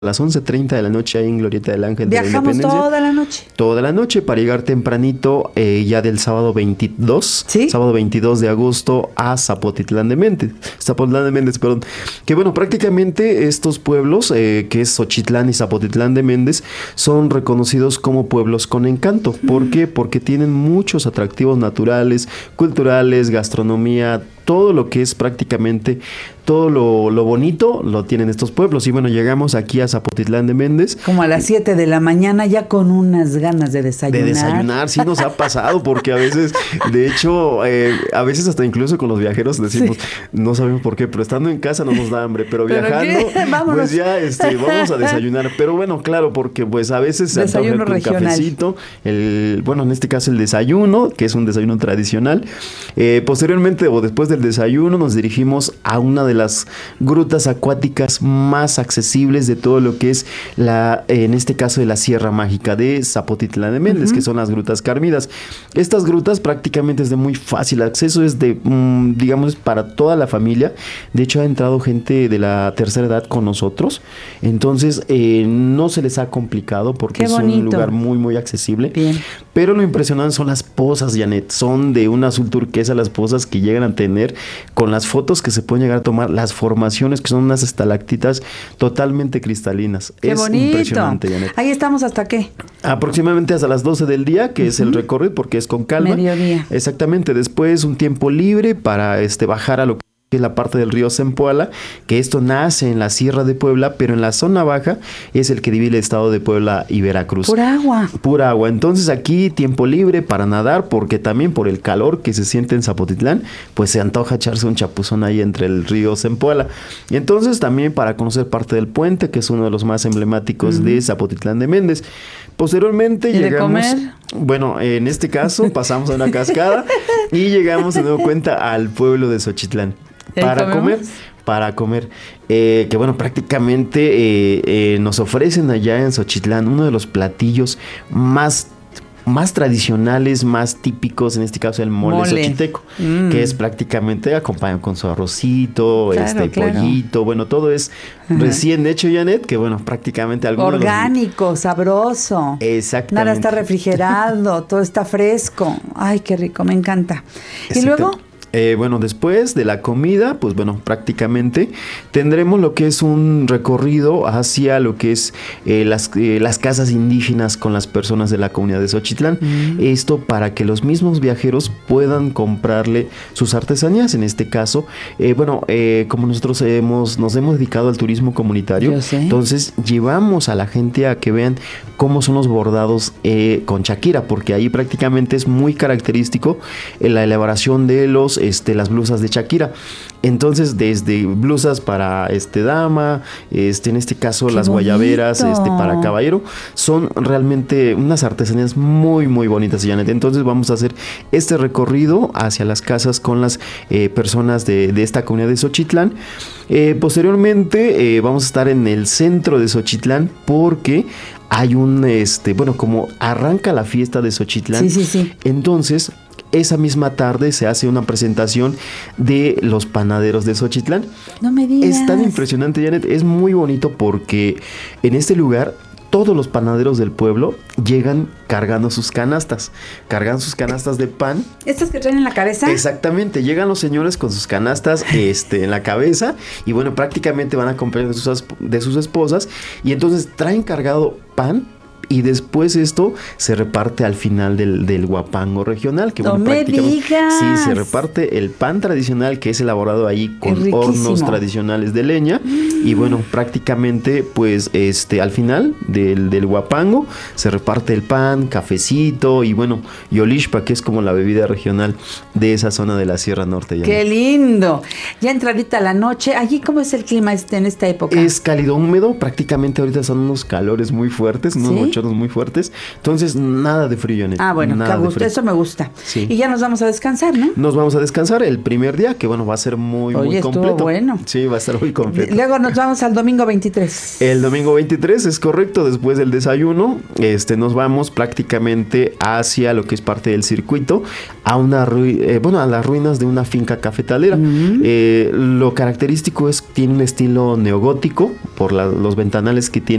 las 11:30 de la noche ahí en Glorieta del Ángel de la Viajamos Independencia. toda la noche. Toda la noche para llegar tempranito ya del sábado 22, ¿Sí? sábado 22 de agosto a Zapotitlán de Méndez, perdón. Que bueno, prácticamente estos pueblos, que es Xochitlán y Zapotitlán de Méndez, son reconocidos como pueblos con encanto. ¿Por qué? Porque tienen muchos atractivos naturales, culturales, gastronomía, todo lo que es prácticamente todo lo bonito lo tienen estos pueblos. Y bueno, llegamos aquí a Zapotitlán de Méndez. Como a las 7 de la mañana ya con unas ganas de desayunar. De desayunar, sí nos ha pasado, porque a veces, de hecho, a veces hasta incluso con los viajeros decimos, sí, no sabemos por qué, pero estando en casa no nos da hambre, pero viajando, pues ya vamos a desayunar. Pero bueno, claro, porque pues a veces se antoja un cafecito, bueno, en este caso el desayuno, que es un desayuno tradicional. Posteriormente o después del desayuno nos dirigimos a una de las grutas acuáticas más accesibles de todo lo que es en este caso de la Sierra Mágica de Zapotitlán de Méndez, que son las Grutas Carmidas. Estas grutas prácticamente es de muy fácil acceso, es de, digamos, para toda la familia. De hecho, ha entrado gente de la tercera edad con nosotros, entonces no se les ha complicado porque es un lugar muy, muy accesible. Bien. Pero lo impresionante son las pozas, Janet. Son de un azul turquesa las pozas que llegan a tener, con las fotos que se pueden llegar a tomar, las formaciones que son unas estalactitas totalmente cristalinas. ¡Qué bonito! Impresionante, Janet. Ahí estamos ¿hasta qué? Aproximadamente hasta las 12 del día, que es el recorrido, porque es con calma. Mediodía. Exactamente. Después un tiempo libre para bajar a lo que es la parte del río Zempoala, que esto nace en la Sierra de Puebla, pero en la zona baja es el que divide el estado de Puebla y Veracruz. Pura agua. Pura agua. Entonces aquí tiempo libre para nadar, porque también por el calor que se siente en Zapotitlán, pues se antoja echarse un chapuzón ahí entre el río Zempoala. Y entonces también para conocer parte del puente, que es uno de los más emblemáticos de Zapotitlán de Méndez. Posteriormente llegamos, de comer? Bueno, en este caso pasamos a una cascada y llegamos de nuevo cuenta al pueblo de Xochitlán. Para comer, que bueno, prácticamente nos ofrecen allá en Xochitlán uno de los platillos más tradicionales, más típicos, en este caso el mole xochiteco, que es prácticamente acompañado con su arrocito, pollito, bueno, todo es recién hecho, Janet, que bueno, prácticamente orgánico, sabroso. Exactamente. Nada está refrigerado, todo está fresco. Ay, qué rico, me encanta. ¿Y luego? Bueno, después de la comida, pues bueno, prácticamente tendremos lo que es un recorrido hacia lo que es las casas indígenas con las personas de la comunidad de Xochitlán. Esto para que los mismos viajeros puedan comprarle sus artesanías. En este caso, como nosotros nos hemos dedicado al turismo comunitario, entonces llevamos a la gente a que vean cómo son los bordados con Shakira, porque ahí prácticamente es muy característico la elaboración de las blusas de Shakira. Entonces, desde blusas para dama, en este caso las guayaberas para caballero, son realmente unas artesanías muy, muy bonitas, Janet. Entonces, vamos a hacer este recorrido hacia las casas con las personas de esta comunidad de Xochitlán. Posteriormente, vamos a estar en el centro de Xochitlán porque hay como arranca la fiesta de Xochitlán. Sí. Entonces, esa misma tarde se hace una presentación de los panaderos de Xochitlán. No me digas. Es tan impresionante, Janet. Es muy bonito porque en este lugar todos los panaderos del pueblo llegan cargando sus canastas de pan. ¿Estas que traen en la cabeza? Exactamente, llegan los señores con sus canastas en la cabeza y bueno, prácticamente van acompañados de sus esposas y entonces traen cargado pan. Y después esto se reparte al final del guapango regional. Que, ¡No me digas! Sí, se reparte el pan tradicional que es elaborado ahí con hornos tradicionales de leña. Y bueno, prácticamente pues al final del guapango se reparte el pan, cafecito y bueno, yolixpa, que es como la bebida regional de esa zona de la Sierra Norte. ¡Qué lindo! Ya entradita la noche. ¿Allí cómo es el clima en esta época? Es cálido húmedo. Prácticamente ahorita son unos calores muy fuertes, unos bochornos muy fuertes, entonces nada de frío, Janet. Ah, bueno, qué gusto, eso me gusta. Sí. Y ya nos vamos a descansar, ¿no? Nos vamos a descansar el primer día, que bueno, va a ser muy completo. Estuvo bueno. Sí, va a estar muy completo. Luego nos vamos al domingo 23. El domingo 23 es correcto, después del desayuno, nos vamos prácticamente hacia lo que es parte del circuito, a a las ruinas de una finca cafetalera. Lo característico es que tiene un estilo neogótico por los ventanales que tiene